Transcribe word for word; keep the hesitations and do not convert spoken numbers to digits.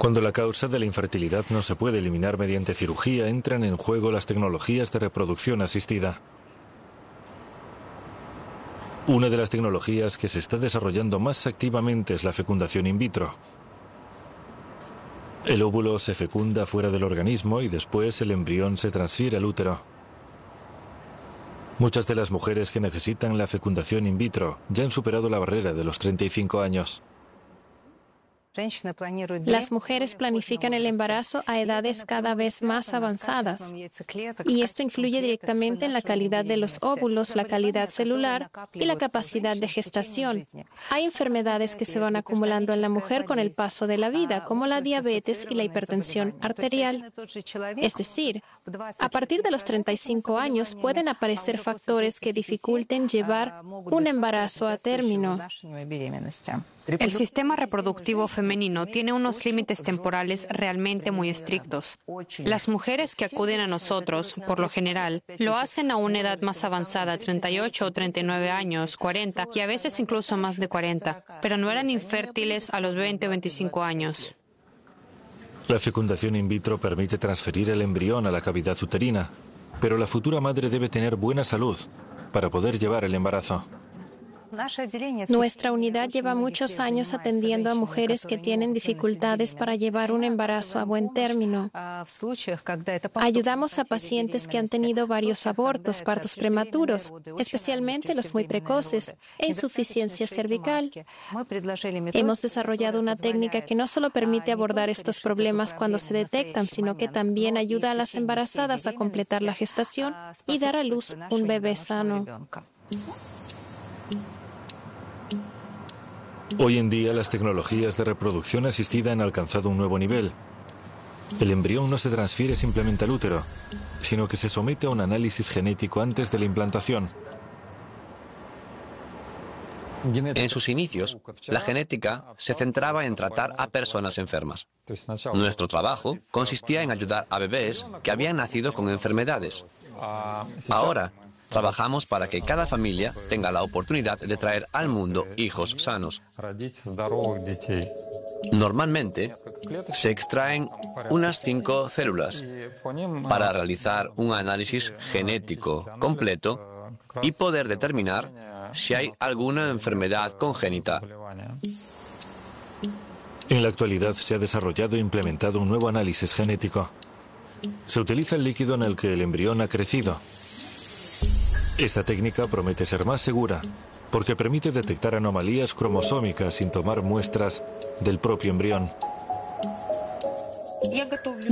Cuando la causa de la infertilidad no se puede eliminar mediante cirugía, entran en juego las tecnologías de reproducción asistida. Una de las tecnologías que se está desarrollando más activamente es la fecundación in vitro. El óvulo se fecunda fuera del organismo y después el embrión se transfiere al útero. Muchas de las mujeres que necesitan la fecundación in vitro ya han superado la barrera de los treinta y cinco años. Las mujeres planifican el embarazo a edades cada vez más avanzadas, y esto influye directamente en la calidad de los óvulos, la calidad celular y la capacidad de gestación. Hay enfermedades que se van acumulando en la mujer con el paso de la vida, como la diabetes y la hipertensión arterial. Es decir, a partir de los treinta y cinco años pueden aparecer factores que dificulten llevar un embarazo a término. El sistema reproductivo femenino tiene unos límites temporales realmente muy estrictos. Las mujeres que acuden a nosotros, por lo general, lo hacen a una edad más avanzada, treinta y ocho o treinta y nueve años, cuarenta y a veces incluso más de cuarenta, pero no eran infértiles a los veinte o veinticinco años. La fecundación in vitro permite transferir el embrión a la cavidad uterina, pero la futura madre debe tener buena salud para poder llevar el embarazo. Nuestra unidad lleva muchos años atendiendo a mujeres que tienen dificultades para llevar un embarazo a buen término. Ayudamos a pacientes que han tenido varios abortos, partos prematuros, especialmente los muy precoces, e insuficiencia cervical. Hemos desarrollado una técnica que no solo permite abordar estos problemas cuando se detectan, sino que también ayuda a las embarazadas a completar la gestación y dar a luz un bebé sano. Hoy en día las tecnologías de reproducción asistida han alcanzado un nuevo nivel. El embrión no se transfiere simplemente al útero, sino que se somete a un análisis genético antes de la implantación. En sus inicios, la genética se centraba en tratar a personas enfermas. Nuestro trabajo consistía en ayudar a bebés que habían nacido con enfermedades. Ahora, trabajamos para que cada familia tenga la oportunidad de traer al mundo hijos sanos. Normalmente, se extraen unas cinco células para realizar un análisis genético completo y poder determinar si hay alguna enfermedad congénita. En la actualidad se ha desarrollado e implementado un nuevo análisis genético. Se utiliza el líquido en el que el embrión ha crecido. Esta técnica promete ser más segura porque permite detectar anomalías cromosómicas sin tomar muestras del propio embrión.